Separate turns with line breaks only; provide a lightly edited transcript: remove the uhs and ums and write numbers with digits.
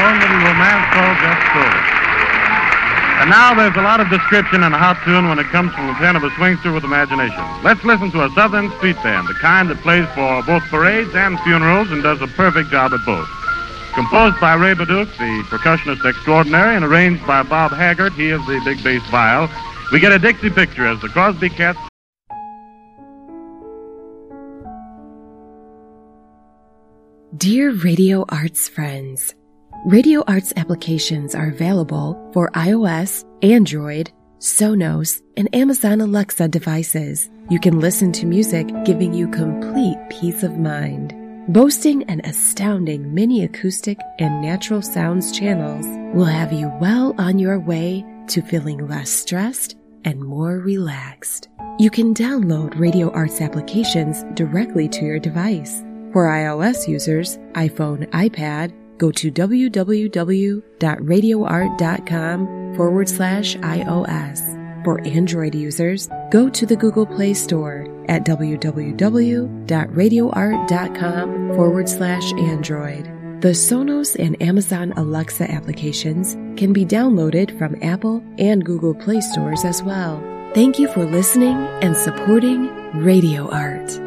own little romance called Just So. And now there's a lot of description and a hot tune when it comes from the pen of a swingster with imagination. Let's listen to a Southern street band, the kind that plays for both parades and funerals and does a perfect job at both. Composed by Ray Baduch, the percussionist extraordinary, and arranged by Bob Haggart, he of the big bass viol, we get a Dixie picture as the Crosby Cats.
Dear Radio Arts friends, Radio Arts applications are available for iOS, Android, Sonos, and Amazon Alexa devices. You can listen to music giving you complete peace of mind. Boasting an astounding mini acoustic and natural sounds channels will have you well on your way to feeling less stressed and more relaxed. You can download Radio Arts applications directly to your device. For iOS users, iPhone, iPad, go to www.radioart.com/iOS. For Android users, go to the Google Play Store at www.radioart.com/Android. The Sonos and Amazon Alexa applications can be downloaded from Apple and Google Play stores as well. Thank you for listening and supporting Radio Art.